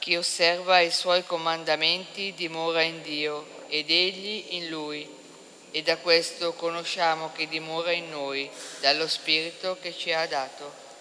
Chi osserva i suoi comandamenti dimora in Dio ed Egli in lui. E da questo conosciamo che dimora in noi, dallo Spirito che ci ha dato.